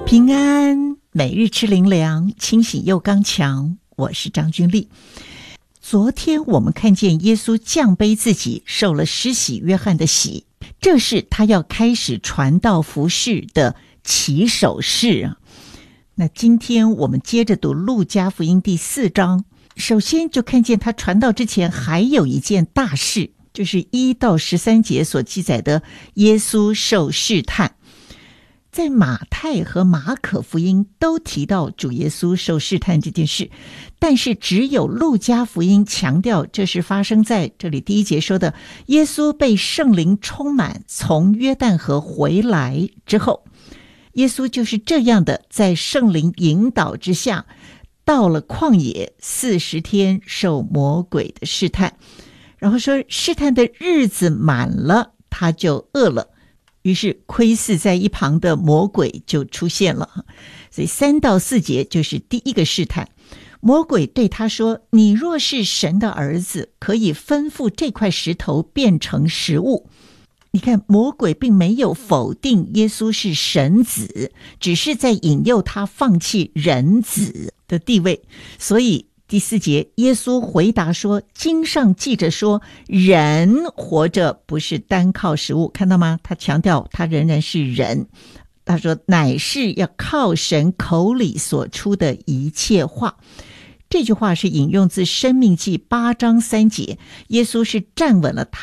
平安，每日吃灵粮，清醒又刚强。我是张君丽。昨天我们看见耶稣降卑自己，受了施洗约翰的洗，这是他要开始传道服事的起手式啊。那今天我们接着读路加福音第4章，首先就看见他传道之前还有一件大事，就是1到13节所记载的耶稣受试探。在马太和马可福音都提到主耶稣受试探这件事，但是只有路加福音强调这是发生在这里第1节说的耶稣被圣灵充满从约旦河回来之后，耶稣就是这样的在圣灵引导之下到了旷野40天受魔鬼的试探，然后说试探的日子满了，他就饿了，于是窥视在一旁的魔鬼就出现了。所以3到4节就是第一个试探。魔鬼对他说，你若是神的儿子，可以吩咐这块石头变成食物。你看，魔鬼并没有否定耶稣是神子，只是在引诱他放弃人子的地位。所以第4节，耶稣回答说，经上记着说，人活着不是单靠食物，看到吗？他强调他仍然是人。他说，乃是要靠神口里所出的一切话。这句话是引用自申命记8章3节，耶稣是站稳了他